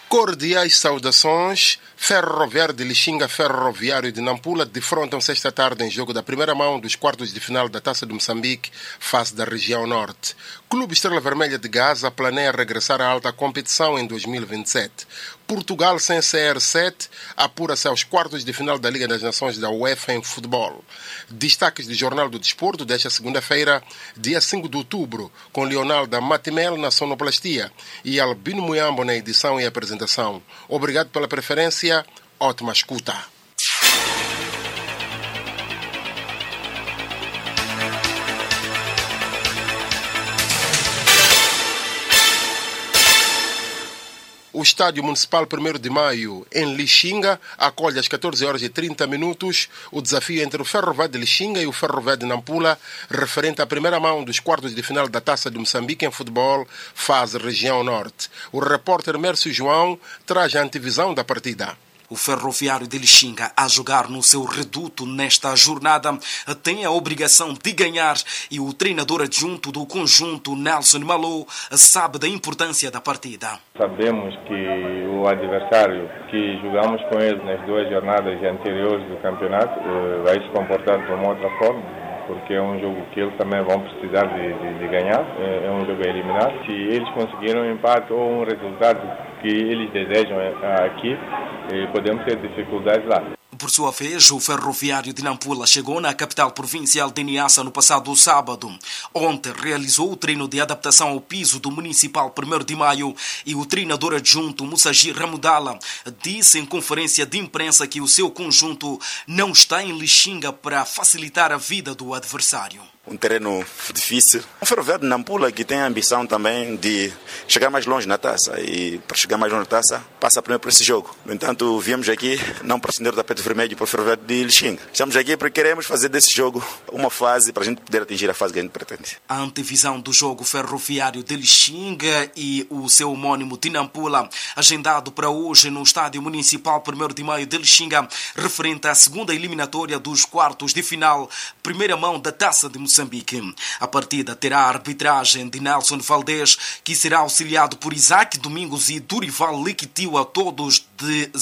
Cordiais saudações. Ferroviário de Lixinga, Ferroviário de Nampula defrontam sexta tarde em jogo da primeira mão dos quartos de final da Taça de Moçambique, face da região norte. Clube Estrela Vermelha de Gaza planeia regressar à alta competição em 2027. Portugal, sem CR7, apura-se aos quartos de final da Liga das Nações da UEFA em futebol. Destaques do Jornal do Desporto desta segunda-feira, dia 5 de outubro, com Leonardo Matimel na sonoplastia e Albino Muyambo na edição e apresentação. Obrigado pela preferência. Ótima escuta. O Estádio Municipal 1º de Maio, em Lixinga, acolhe às 14h30 o desafio entre o Ferroviário de Lixinga e o Ferroviário de Nampula, referente à primeira mão dos quartos de final da Taça de Moçambique em futebol, fase região norte. O repórter Mércio João traz a antevisão da partida. O Ferroviário de Lixinga, a jogar no seu reduto nesta jornada, tem a obrigação de ganhar e o treinador adjunto do conjunto, Nelson Malou, sabe da importância da partida. Sabemos que o adversário que jogamos com ele nas duas jornadas anteriores do campeonato vai se comportar de uma outra forma, porque é um jogo que eles também vão precisar de ganhar, é um jogo a eliminar. Se eles conseguiram um empate ou um resultado que eles desejam aqui, podemos ter dificuldades lá. Por sua vez, o Ferroviário de Nampula chegou na capital provincial de Niassa no passado sábado. Ontem realizou o treino de adaptação ao piso do Municipal 1º de Maio e o treinador adjunto Musagir Ramudala disse em conferência de imprensa que o seu conjunto não está em Lixinga para facilitar a vida do adversário. Um terreno difícil. O Ferroviário de Nampula que tem a ambição também de chegar mais longe na taça e para chegar mais longe na taça passa primeiro por esse jogo. No entanto, viemos aqui não para acender o tapete vermelho para o Ferroviário de Lixinga. Estamos aqui porque queremos fazer desse jogo uma fase para a gente poder atingir a fase que a gente pretende. A antevisão do jogo Ferroviário de Lixinga e o seu homónimo de Nampula, agendado para hoje no Estádio Municipal 1º de Maio de Lixinga, referente à segunda eliminatória dos quartos de final, primeira mão da Taça de Moçambique. A partida terá a arbitragem de Nelson Valdez, que será auxiliado por Isaac Domingos e Durival Liquitio, a todos de